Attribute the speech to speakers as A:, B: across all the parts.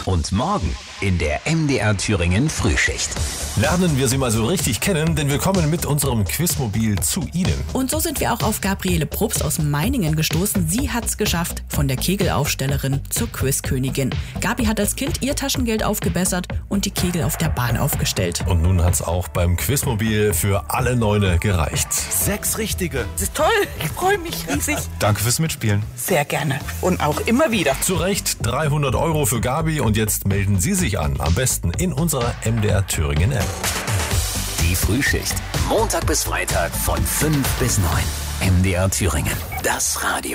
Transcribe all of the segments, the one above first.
A: Und morgen in der MDR Thüringen Frühschicht.
B: Lernen wir sie mal so richtig kennen, denn wir kommen mit unserem Quizmobil zu Ihnen.
C: Und so sind wir auch auf Gabriele Probst aus Meiningen gestoßen. Sie hat's geschafft, von der Kegelaufstellerin zur Quizkönigin. Gabi hat als Kind ihr Taschengeld aufgebessert und die Kegel auf der Bahn aufgestellt.
B: Und nun hat's auch beim Quizmobil für alle Neune gereicht.
D: 6 richtige.
E: Das ist toll, ich freue mich riesig.
D: Danke fürs Mitspielen.
E: Sehr gerne und auch immer wieder.
B: Zu Recht 300 € für Gabi und jetzt melden Sie sich an. Am besten in unserer MDR Thüringen App.
A: Die Frühschicht. Montag bis Freitag von 5 bis 9. MDR Thüringen. Das Radio.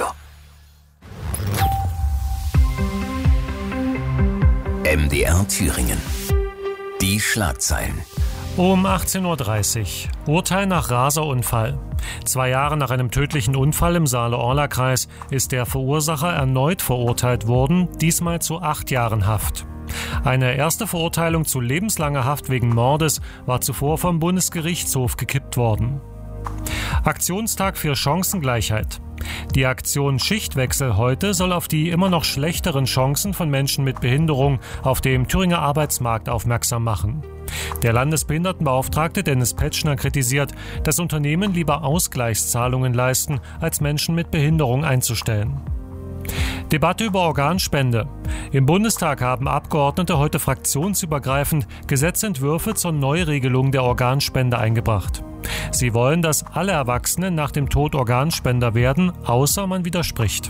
A: MDR Thüringen. Die Schlagzeilen.
F: Um 18.30 Uhr. Urteil nach Raserunfall. 2 Jahre nach einem tödlichen Unfall im Saale-Orla-Kreis ist der Verursacher erneut verurteilt worden, diesmal zu 8 Jahren Haft. Eine erste Verurteilung zu lebenslanger Haft wegen Mordes war zuvor vom Bundesgerichtshof gekippt worden. Aktionstag für Chancengleichheit. Die Aktion Schichtwechsel heute soll auf die immer noch schlechteren Chancen von Menschen mit Behinderung auf dem Thüringer Arbeitsmarkt aufmerksam machen. Der Landesbehindertenbeauftragte Dennis Petschner kritisiert, dass Unternehmen lieber Ausgleichszahlungen leisten, als Menschen mit Behinderung einzustellen. Debatte über Organspende. Im Bundestag haben Abgeordnete heute fraktionsübergreifend Gesetzentwürfe zur Neuregelung der Organspende eingebracht. Sie wollen, dass alle Erwachsenen nach dem Tod Organspender werden, außer man widerspricht.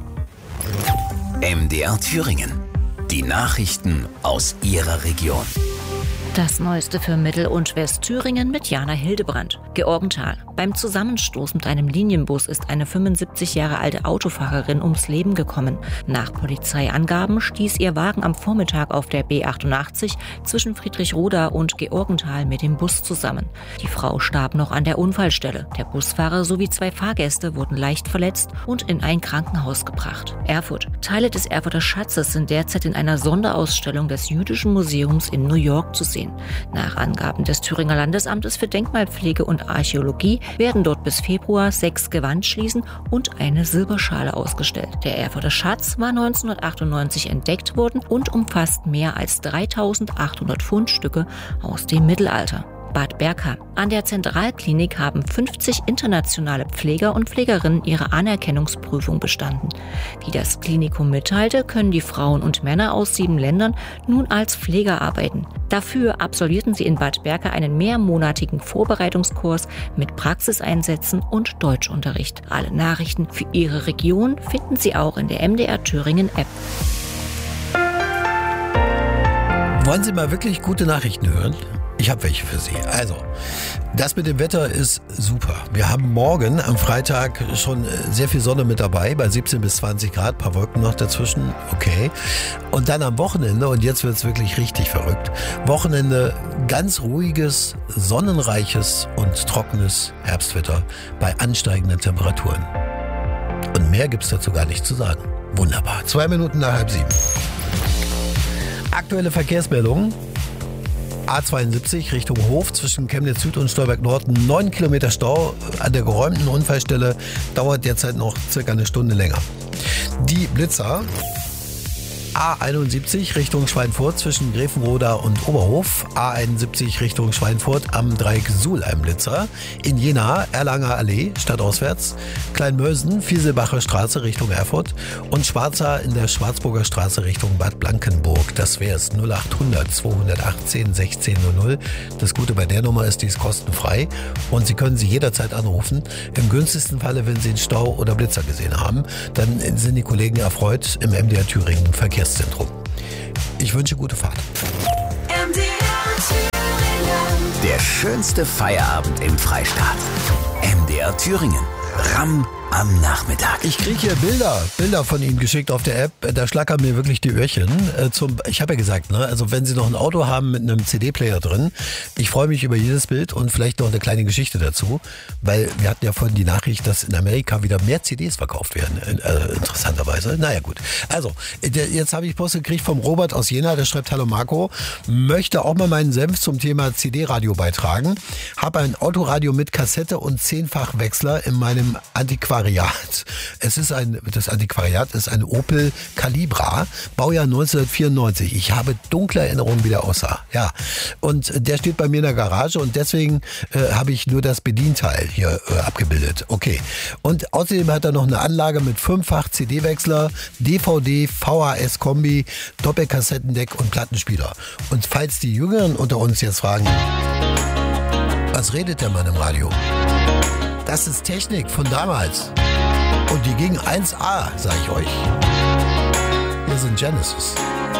A: MDR Thüringen. Die Nachrichten aus Ihrer Region.
G: Das Neueste für Mittel- und Westthüringen mit Jana Hildebrand. Georgenthal. Beim Zusammenstoß mit einem Linienbus ist eine 75 Jahre alte Autofahrerin ums Leben gekommen. Nach Polizeiangaben stieß ihr Wagen am Vormittag auf der B88 zwischen Friedrichroda und Georgenthal mit dem Bus zusammen. Die Frau starb noch an der Unfallstelle. Der Busfahrer sowie 2 Fahrgäste wurden leicht verletzt und in ein Krankenhaus gebracht. Erfurt. Teile des Erfurter Schatzes sind derzeit in einer Sonderausstellung des Jüdischen Museums in New York zu sehen. Nach Angaben des Thüringer Landesamtes für Denkmalpflege und Archäologie werden dort bis Februar 6 Gewandschließen und eine Silberschale ausgestellt. Der Erfurter Schatz war 1998 entdeckt worden und umfasst mehr als 3800 Fundstücke aus dem Mittelalter. Bad Berka. An der Zentralklinik haben 50 internationale Pfleger und Pflegerinnen ihre Anerkennungsprüfung bestanden. Wie das Klinikum mitteilte, können die Frauen und Männer aus 7 Ländern nun als Pfleger arbeiten. Dafür absolvierten sie in Bad Berka einen mehrmonatigen Vorbereitungskurs mit Praxiseinsätzen und Deutschunterricht. Alle Nachrichten für Ihre Region finden Sie auch in der MDR Thüringen App.
H: Wollen Sie mal wirklich gute Nachrichten hören? Ich habe welche für Sie. Also, das mit dem Wetter ist super. Wir haben morgen am Freitag schon sehr viel Sonne mit dabei, bei 17 bis 20 Grad, paar Wolken noch dazwischen, okay. Und dann am Wochenende, und jetzt wird's wirklich richtig verrückt, Wochenende ganz ruhiges, sonnenreiches und trockenes Herbstwetter bei ansteigenden Temperaturen. Und mehr gibt's dazu gar nicht zu sagen. Wunderbar. 2 Minuten nach 6:30. Aktuelle Verkehrsmeldungen. A72 Richtung Hof zwischen Chemnitz Süd und Stolberg Nord. 9 Kilometer Stau an der geräumten Unfallstelle. Dauert derzeit noch circa eine Stunde länger. Die Blitzer. A71 Richtung Schweinfurt zwischen Grevenroda und Oberhof. A71 Richtung Schweinfurt am Dreieck Suhl ein Blitzer. In Jena Erlanger Allee stadtauswärts. Kleinmösen Fieselbacher Straße Richtung Erfurt. Und Schwarza in der Schwarzburger Straße Richtung Bad Blankenburg. Das wäre es 0800 218 1600. Das Gute bei der Nummer ist, die ist kostenfrei. Und Sie können sie jederzeit anrufen. Im günstigsten Falle, wenn Sie einen Stau oder Blitzer gesehen haben, dann sind die Kollegen erfreut im MDR Thüringen Verkehrszentrum. Ich wünsche gute Fahrt.
A: Der schönste Feierabend im Freistaat. MDR Thüringen. Ramm am Nachmittag.
H: Ich kriege hier Bilder von Ihnen geschickt auf der App. Da schlackern mir wirklich die Öhrchen. Ich habe ja gesagt, ne, also wenn Sie noch ein Auto haben mit einem CD-Player drin, ich freue mich über jedes Bild und vielleicht noch eine kleine Geschichte dazu, weil wir hatten ja vorhin die Nachricht, dass in Amerika wieder mehr CDs verkauft werden, interessanterweise. Naja gut, also jetzt habe ich Post gekriegt vom Robert aus Jena, der schreibt: Hallo Marco, möchte auch mal meinen Senf zum Thema CD-Radio beitragen. Habe ein Autoradio mit Kassette und 10-fach Wechsler in meinem Antiquar Antiquariat. Das Antiquariat ist ein Opel Calibra, Baujahr 1994. Ich habe dunkle Erinnerungen, wie der aussah. Ja, und der steht bei mir in der Garage und deswegen habe ich nur das Bedienteil hier abgebildet. Okay. Und außerdem hat er noch eine Anlage mit 5-fach CD-Wechsler, DVD, VHS-Kombi, Doppelkassettendeck und Plattenspieler. Und falls die Jüngeren unter uns jetzt fragen, was redet der Mann im Radio? Das ist Technik von damals. Und die ging 1A, sag ich euch. Wir sind Genesis.